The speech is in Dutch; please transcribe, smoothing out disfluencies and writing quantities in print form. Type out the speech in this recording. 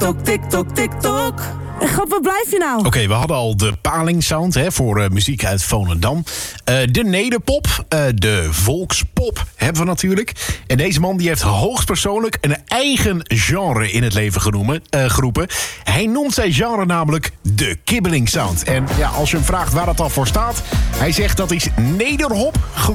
TikTok, TikTok, TikTok. God, waar blijf je nou? Oké, we hadden al de palingsound voor muziek uit Volendam. De nederpop, de volkspop hebben we natuurlijk. En deze man die heeft hoogstpersoonlijk een eigen genre in het leven geroepen. Hij noemt zijn genre namelijk de kibbeling sound. En ja, als je hem vraagt waar dat dan voor staat, hij zegt dat is nederhop